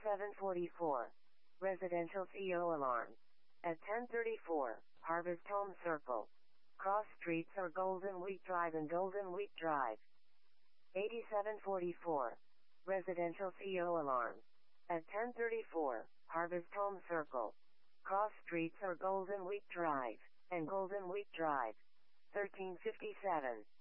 8744. Residential CO alarm. At 1034, Harvest Home Circle. Cross streets are Golden Wheat Drive and Golden Wheat Drive. 8744. Residential CO alarm. At 1034, Harvest Home Circle. Cross streets are Golden Wheat Drive and Golden Wheat Drive. 1357.